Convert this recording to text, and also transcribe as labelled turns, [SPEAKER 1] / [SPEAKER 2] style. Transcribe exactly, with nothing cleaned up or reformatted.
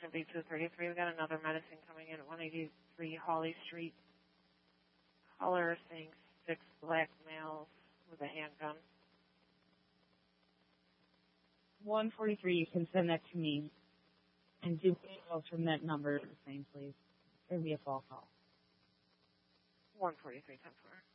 [SPEAKER 1] activity two thirty-three. We got another medicine coming in at one eighty-three Hawley Street. Caller saying six black males with a handgun.
[SPEAKER 2] one forty-three, you can send that to me. And do calls from that number the same, please. It'll be a fall call.
[SPEAKER 1] one forty-three, ten four.